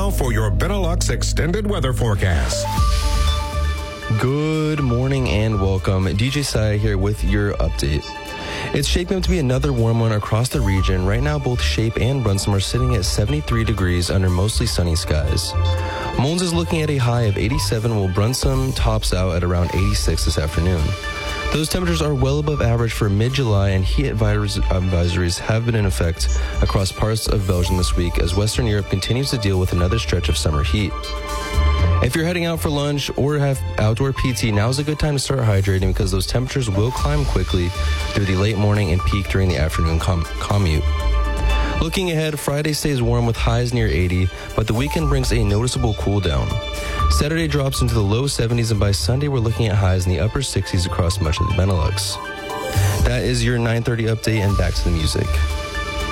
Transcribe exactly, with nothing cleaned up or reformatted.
now for your Benelux extended weather forecast. Good morning and welcome. D J Sai here with your update. It's shaping up to be another warm one across the region. Right now, both Shape and Brunsum are sitting at seventy-three degrees under mostly sunny skies. Mons is looking at a high of eighty-seven, while Brunsum tops out at around eighty-six this afternoon. Those temperatures are well above average for mid-July, and heat advisories have been in effect across parts of Belgium this week as Western Europe continues to deal with another stretch of summer heat. If you're heading out for lunch or have outdoor P T, now's a good time to start hydrating because those temperatures will climb quickly through the late morning and peak during the afternoon com- commute. Looking ahead, Friday stays warm with highs near eighty, but the weekend brings a noticeable cool down. Saturday drops into the low seventies, and by Sunday we're looking at highs in the upper sixties across much of the Benelux. That is your nine thirty update, and back to the music.